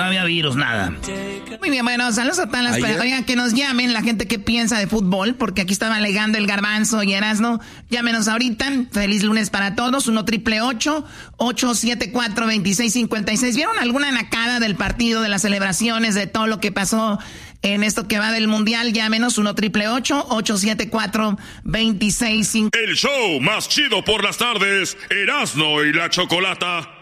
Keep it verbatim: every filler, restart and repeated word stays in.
había virus, nada. Muy bien, bueno, saludos a todas las personas. Oigan, que nos llamen la gente que piensa de fútbol, porque aquí estaba alegando el Garbanzo y Erasno. Llámenos ahorita. Feliz lunes para todos. uno triple ocho, ocho siete cuatro, dos seis cinco seis. ¿Vieron alguna nacada del partido, de las celebraciones, de todo lo que pasó en esto que va del mundial? Llámenos uno triple ocho, ocho siete cuatro, dos seis cinco seis. El show más chido por las tardes, Erasno y la Chocolata.